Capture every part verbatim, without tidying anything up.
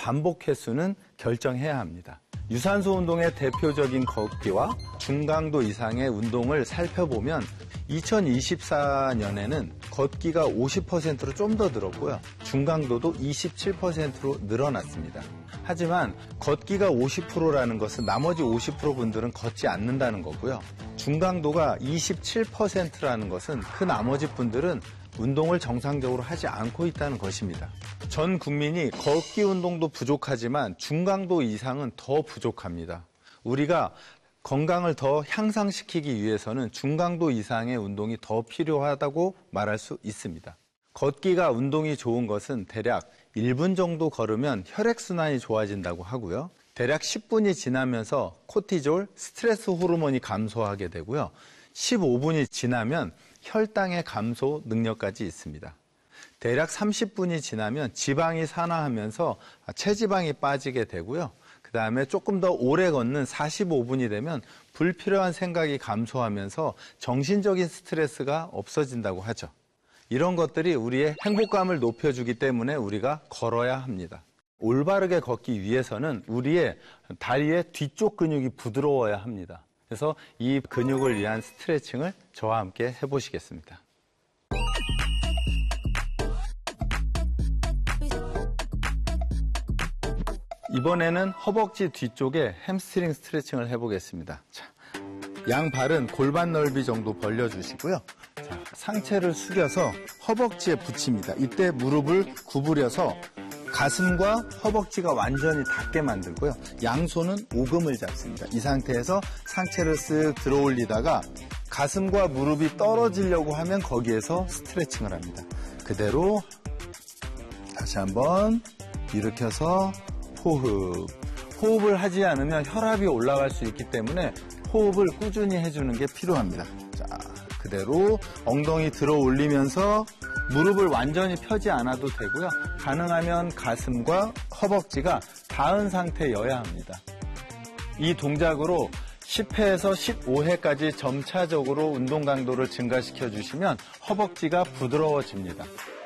반복 횟수는 결정해야 합니다. 유산소 운동의 대표적인 걷기와 중강도 이상의 운동을 살펴보면 이천이십사 년에는 걷기가 오십 퍼센트로 좀 더 늘었고요. 중강도도 이십칠 퍼센트로 늘어났습니다. 하지만 걷기가 오십 퍼센트라는 것은 나머지 오십 퍼센트 분들은 걷지 않는다는 거고요. 중강도가 이십칠 퍼센트라는 것은 그 나머지 분들은 운동을 정상적으로 하지 않고 있다는 것입니다. 전 국민이 걷기 운동도 부족하지만 중강도 이상은 더 부족합니다. 우리가 건강을 더 향상시키기 위해서는 중강도 이상의 운동이 더 필요하다고 말할 수 있습니다. 걷기가 운동이 좋은 것은 대략 일 분 정도 걸으면 혈액순환이 좋아진다고 하고요. 대략 십 분이 지나면서 코티졸, 스트레스 호르몬이 감소하게 되고요. 십오 분이 지나면 혈당의 감소 능력까지 있습니다. 대략 삼십 분이 지나면 지방이 산화하면서 체지방이 빠지게 되고요. 그 다음에 조금 더 오래 걷는 사십오 분이 되면 불필요한 생각이 감소하면서 정신적인 스트레스가 없어진다고 하죠. 이런 것들이 우리의 행복감을 높여주기 때문에 우리가 걸어야 합니다. 올바르게 걷기 위해서는 우리의 다리의 뒤쪽 근육이 부드러워야 합니다. 그래서 이 근육을 위한 스트레칭을 저와 함께 해보시겠습니다. 이번에는 허벅지 뒤쪽에 햄스트링 스트레칭을 해보겠습니다. 자, 양발은 골반 넓이 정도 벌려주시고요. 자, 상체를 숙여서 허벅지에 붙입니다. 이때 무릎을 구부려서 가슴과 허벅지가 완전히 닿게 만들고요. 양손은 오금을 잡습니다. 이 상태에서 상체를 쓱 들어 올리다가 가슴과 무릎이 떨어지려고 하면 거기에서 스트레칭을 합니다. 그대로 다시 한번 일으켜서 호흡. 호흡을 하지 않으면 혈압이 올라갈 수 있기 때문에 호흡을 꾸준히 해주는 게 필요합니다. 자, 그대로 엉덩이 들어 올리면서 무릎을 완전히 펴지 않아도 되고요. 가능하면 가슴과 허벅지가 닿은 상태여야 합니다. 이 동작으로 십 회에서 십오 회까지 점차적으로 운동 강도를 증가시켜 주시면 허벅지가 부드러워집니다.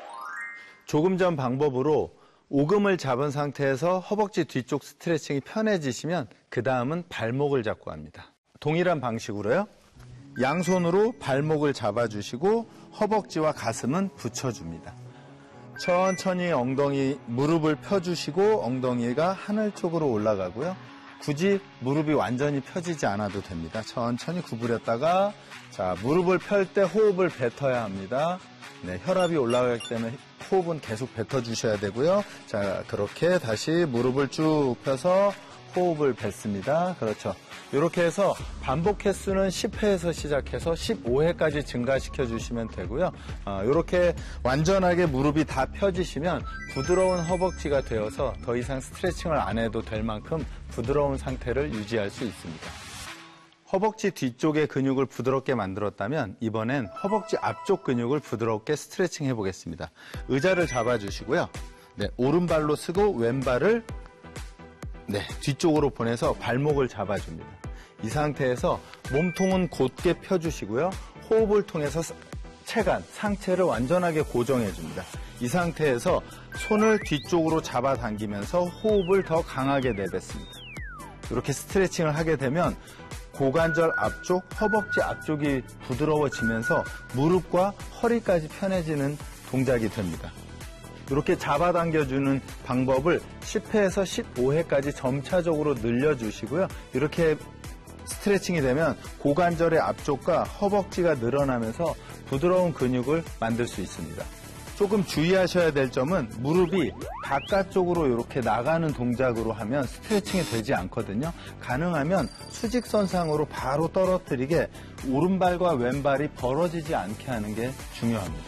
조금 전 방법으로 오금을 잡은 상태에서 허벅지 뒤쪽 스트레칭이 편해지시면 그 다음은 발목을 잡고 합니다. 동일한 방식으로요. 양손으로 발목을 잡아주시고 허벅지와 가슴은 붙여줍니다. 천천히 엉덩이, 무릎을 펴주시고 엉덩이가 하늘 쪽으로 올라가고요. 굳이 무릎이 완전히 펴지지 않아도 됩니다. 천천히 구부렸다가 자, 무릎을 펼 때 호흡을 뱉어야 합니다. 네, 혈압이 올라가기 때문에 호흡은 계속 뱉어주셔야 되고요. 자, 그렇게 다시 무릎을 쭉 펴서 호흡을 뱉습니다. 그렇죠. 이렇게 해서 반복 횟수는 십 회에서 시작해서 십오 회까지 증가시켜 주시면 되고요. 어, 이렇게 완전하게 무릎이 다 펴지시면 부드러운 허벅지가 되어서 더 이상 스트레칭을 안 해도 될 만큼 부드러운 상태를 유지할 수 있습니다. 허벅지 뒤쪽의 근육을 부드럽게 만들었다면 이번엔 허벅지 앞쪽 근육을 부드럽게 스트레칭 해보겠습니다. 의자를 잡아주시고요. 네, 오른발로 쓰고 왼발을 네, 뒤쪽으로 보내서 발목을 잡아줍니다. 이 상태에서 몸통은 곧게 펴주시고요. 호흡을 통해서 체간, 상체를 완전하게 고정해줍니다. 이 상태에서 손을 뒤쪽으로 잡아당기면서 호흡을 더 강하게 내뱉습니다. 이렇게 스트레칭을 하게 되면 고관절 앞쪽, 허벅지 앞쪽이 부드러워지면서 무릎과 허리까지 편해지는 동작이 됩니다. 이렇게 잡아당겨주는 방법을 십 회에서 십오 회까지 점차적으로 늘려주시고요. 이렇게 스트레칭이 되면 고관절의 앞쪽과 허벅지가 늘어나면서 부드러운 근육을 만들 수 있습니다. 조금 주의하셔야 될 점은 무릎이 바깥쪽으로 이렇게 나가는 동작으로 하면 스트레칭이 되지 않거든요. 가능하면 수직선상으로 바로 떨어뜨리게 오른발과 왼발이 벌어지지 않게 하는 게 중요합니다.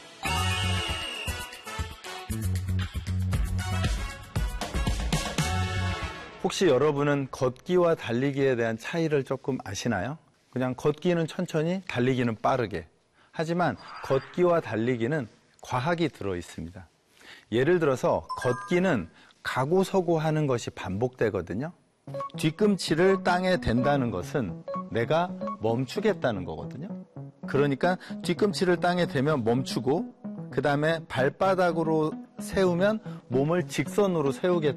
혹시 여러분은 걷기와 달리기에 대한 차이를 조금 아시나요? 그냥 걷기는 천천히, 달리기는 빠르게. 하지만 걷기와 달리기는 과학이 들어 있습니다. 예를 들어서 걷기는 가고 서고 하는 것이 반복되거든요. 뒤꿈치를 땅에 댄다는 것은 내가 멈추겠다는 거거든요. 그러니까 뒤꿈치를 땅에 대면 멈추고 그 다음에 발바닥으로 세우면 몸을 직선으로 세우겠다.